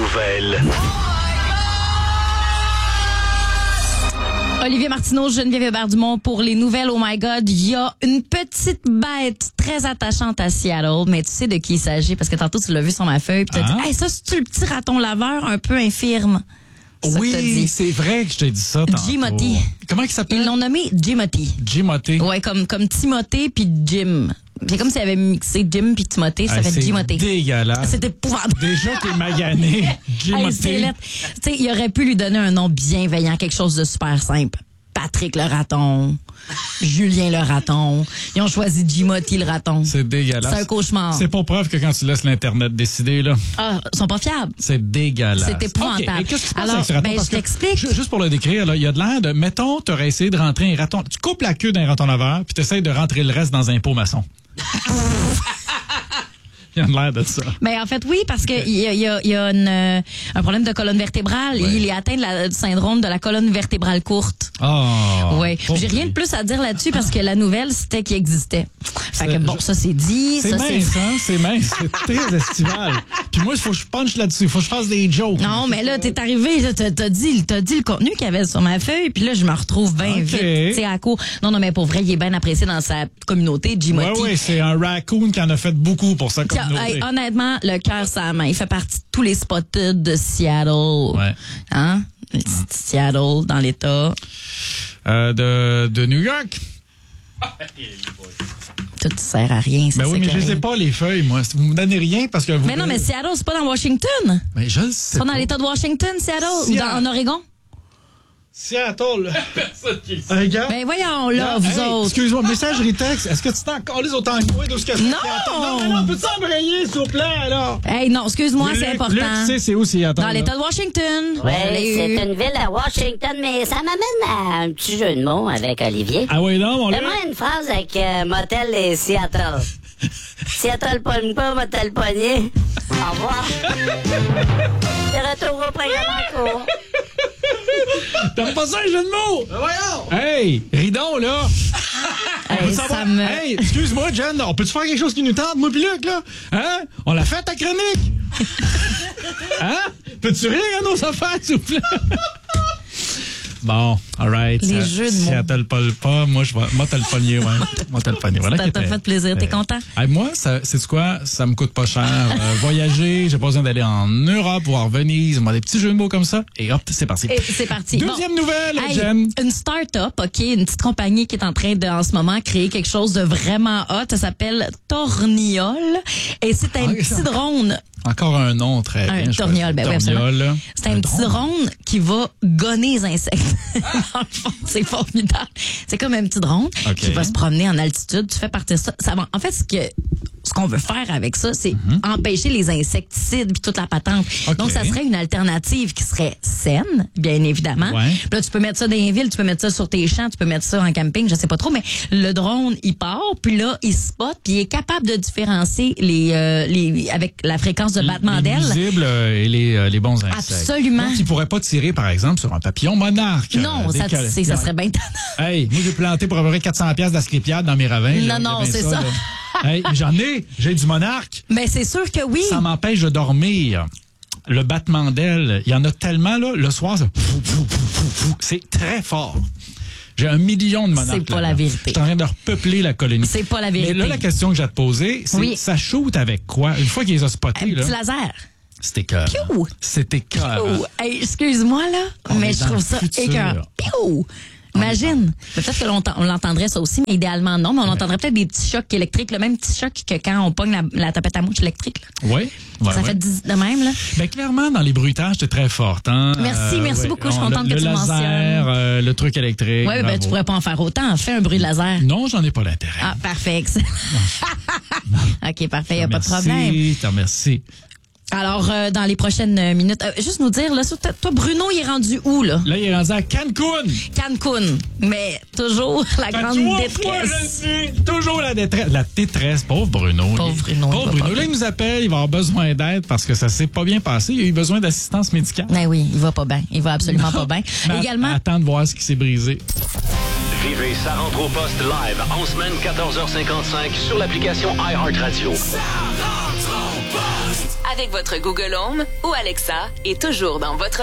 nouvelles. Olivier Martineau, Geneviève Hébert-Dumont pour les nouvelles. Oh my God, il y a une petite bête très attachante à Seattle, mais tu sais de qui il s'agit parce que tantôt tu l'as vu sur ma feuille, puis t'as dit, hey, ça c'est-tu le petit raton laveur un peu infirme? Oui, c'est vrai que je t'ai dit ça tantôt. Jimothy. Comment il s'appelle? Ils l'ont nommé Jimothy. Jimothy. Ouais, comme Timothée puis Jim. C'est comme s'il avait mixé Jim puis Timothée, ça fait Jimothy. C'est dégueulasse. C'est épouvantable. Déjà, t'es magané. Jimothy. Tu sais, il aurait pu lui donner un nom bienveillant, quelque chose de super simple. Patrick le raton, Julien le raton. Ils ont choisi Jimothy le raton. C'est dégueulasse. C'est un cauchemar. C'est pour preuve que quand tu laisses l'Internet décider, là. Ah, ils sont pas fiables. C'est dégueulasse. C'est épouvantable. Okay. Et qu'est-ce que tu penses alors, avec ce raton? je t'explique. Juste pour le décrire, là, il y a de l'air de, mettons, tu aurais essayé de rentrer un raton. Tu coupes la queue d'un raton laveur, puis tu essaies de rentrer le reste dans un pot maçon. Il y a l'air de ça. Ben en fait oui, parce que il y a un problème de colonne vertébrale. Ouais. Il est atteint du syndrome de la colonne vertébrale courte. Oh. Oui. J'ai rien de plus à dire là-dessus parce que la nouvelle c'était qu'il existait. Fait que bon, ça c'est dit. C'est ça, mince, hein? C'est mince. C'est très estival. Puis moi, il faut que je punch là-dessus. Il faut que je fasse des jokes. Non, mais là, t'es arrivé, t'as dit le contenu qu'il y avait sur ma feuille, puis là, je me retrouve bien vite, tu sais, à court. Non, mais pour vrai, il est bien apprécié dans sa communauté, Jimothy. Oui, c'est un raccoon qui en a fait beaucoup pour sa communauté. Hey, honnêtement, le cœur sur la main. Il fait partie de tous les spotted de Seattle. Ouais. Hein? Seattle, dans l'État. De New York. Tout sert à rien. Ben oui, mais je ne sais pas les feuilles, moi. Vous me donnez rien parce que vous. Mais non, mais Seattle, c'est pas dans Washington. Mais je le sais. C'est pas dans l'État de Washington, Seattle, ou en Oregon? Seattle. Personne qui sait. Ben voyons, là, vous autres. Excuse-moi, messagerie texte. Est-ce que tu t'en colles autant que moi d'où ce que Non! Non, peux-tu embrayer, s'il vous plaît, alors? Hey, non, excuse-moi, c'est important. Tu sais, c'est où Seattle? Dans l'État de Washington. Oui, c'est une ville à Washington, mais ça m'amène à un petit jeu de mots avec Olivier. Ah oui, non, mon Fais-moi une phrase avec motel et Seattle. Seattle pogne pas, motel pogné. Au revoir. De retour au programme en cours. T'as pas ça, un jeu de mots? Ben voyons! Hey, ridon, là! Hey, ça me... Hey, excuse-moi, Jen, on peut-tu faire quelque chose qui nous tente, moi pis Luc, là? Hein? On l'a fait, ta chronique? Hein? Peux-tu rire à nos affaires, s'il vous plaît? Bon, all right. Les jeux de mots. Seattle pas, moi, t'as le pogné, ouais. Moi, t'as le pogné. Voilà. Ça t'a fait plaisir, t'es content? Hey, moi, c'est quoi? Ça me coûte pas cher. Voyager, j'ai pas besoin d'aller en Europe ou en Venise. On a des petits jeux de mots comme ça. Et hop, c'est parti. Et c'est parti. Deuxième nouvelle, hey, Jen. Une start-up, OK, une petite compagnie qui est en train de, en ce moment, créer quelque chose de vraiment hot. Ça s'appelle Torniole. Et c'est un petit drone. Encore un nom très bien. Un torniole, ben oui, absolument. C'est un petit drone qui va gonner les insectes. Dans le fond, c'est formidable. C'est comme un petit drone qui va se promener en altitude. Tu fais partir ça. En fait, ce qu'on veut faire avec ça, c'est empêcher les insecticides puis toute la patente. Okay. Donc, ça serait une alternative qui serait saine, bien évidemment. Ouais. Puis là, tu peux mettre ça dans les villes, tu peux mettre ça sur tes champs, tu peux mettre ça en camping, je sais pas trop, mais le drone, il part, puis là, il spot, puis il est capable de différencier les avec la fréquence de battement d'ailes. Les nuisibles et les bons insectes. Absolument. Donc, il pourrait pas tirer, par exemple, sur un papillon monarque. Non, ça serait bien tannant. Hey, moi, j'ai planté pour à peu près 400$ d'asclépiade dans mes ravins. Non, c'est ça. Hey, j'ai du monarque. Mais c'est sûr que oui. Ça m'empêche de dormir. Le battement d'ailes, il y en a tellement, là, le soir, c'est très fort. J'ai 1 million de monarques. C'est pas la vérité. Je suis en train de repeupler la colonie. C'est pas la vérité. Mais là, la question que j'ai à te poser, c'est ça shoot avec quoi? Une fois qu'ils les ont spotés, un petit laser. C'était cœur. C'était cœur. Hey, excuse-moi, là, mais je trouve ça écœurant. Piou! Imagine. Peut-être que on l'entendrait ça aussi, mais idéalement non. Mais on entendrait peut-être des petits chocs électriques, le même petit choc que quand on pogne la tapette à mouche électrique. Oui. Ça fait de même, là. Ben, clairement, dans les bruitages, t'es très forte, hein. Merci beaucoup. Je suis contente que tu le mentionnes. Le laser, le truc électrique. Oui, ben, tu pourrais pas en faire autant. Fais un bruit de laser. Non, j'en ai pas l'intérêt. Ah, parfait. Excellent. OK, parfait. Y a pas de problème. Merci. Alors, dans les prochaines minutes, juste nous dire, là, toi, Bruno, il est rendu où, là? Là, il est rendu à Cancun. Cancun. Mais toujours la grande détresse. Toujours la détresse. La détresse. Pauvre Bruno. Pauvre Bruno. Là, il nous appelle. Il va avoir besoin d'aide parce que ça s'est pas bien passé. Il a eu besoin d'assistance médicale. Ben oui, il va pas bien. Il va absolument pas bien. Également. Attends de voir ce qui s'est brisé. Vivez Ça rentre au poste live en semaine 14h55 sur l'application iHeartRadio. Ça rentre au poste. avec votre Google Home ou Alexa et toujours dans votre